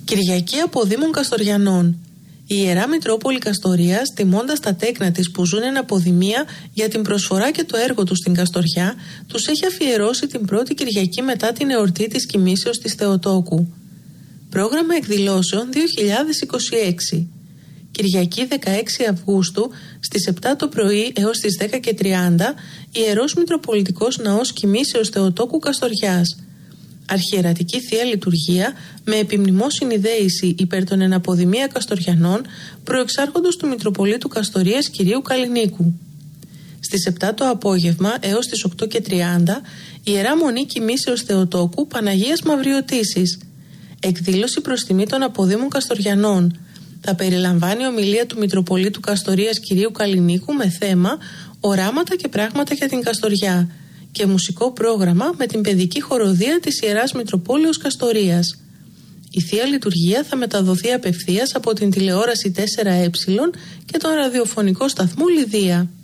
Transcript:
Κυριακή Αποδήμων Καστοριανών. Η Ιερά Μητρόπολη Καστορίας, τιμώντας τα τέκνα της που ζουν εν αποδημία για την προσφορά και το έργο τους στην Καστοριά, τους έχει αφιερώσει την πρώτη Κυριακή μετά την εορτή της Κοιμήσεως της Θεοτόκου. Πρόγραμμα εκδηλώσεων 2026. Κυριακή 16 Αυγούστου στις 7 το πρωί έως τις 10:30, Ιερός Μητροπολιτικός Ναός Κοιμήσεως Θεοτόκου Καστοριάς. Αρχιερατική Θεία Λειτουργία με επιμνημόσυνη δέηση υπέρ των εναποδημία Καστοριανών, προεξάρχοντος του Μητροπολίτου Καστορίας Κυρίου Καλλινίκου. Στις 7 το απόγευμα έως τις 8:30, Ιερά Μονή Κοιμήσεως Θεοτόκου Παναγίας Μαυριωτήσης. Εκδήλωση προς τιμή των αποδήμων Καστοριανών. Θα περιλαμβάνει ομιλία του Μητροπολίτου Καστορίας Κυρίου Καλλινίκου με θέμα «Οράματα και πράγματα για την Καστοριά» και μουσικό πρόγραμμα με την παιδική χοροδία της Ιεράς Μητροπόλεως Καστορίας. Η Θεία Λειτουργία θα μεταδοθεί απευθείας από την τηλεόραση 4Ε και τον ραδιοφωνικό σταθμό Λιδία.